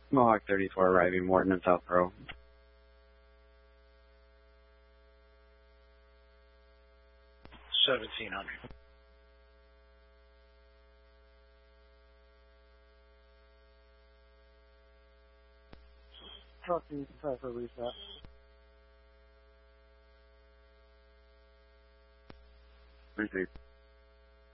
Mohawk 34 arriving, Morton and South Pro. 1700. Trucking, time for reset. Receive.